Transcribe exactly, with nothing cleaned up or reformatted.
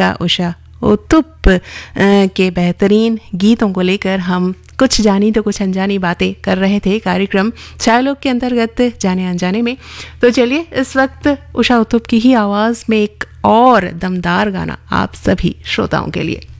गायिका उषा उत्तुप के बेहतरीन गीतों को लेकर हम कुछ जानी तो कुछ अनजानी बातें कर रहे थे कार्यक्रम छायालोक के अंतर्गत जाने अनजाने में। तो चलिए इस वक्त उषा उत्तुप की ही आवाज़ में एक और दमदार गाना आप सभी श्रोताओं के लिए।